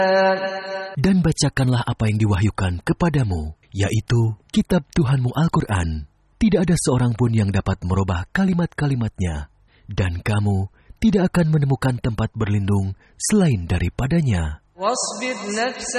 Dan bacakanlah apa yang diwahyukan kepadamu, yaitu kitab Tuhanmu Al-Quran. Tidak ada seorang pun yang dapat merubah kalimat-kalimatnya, dan kamu tidak akan menemukan tempat berlindung selain daripadanya. واصبر نفسك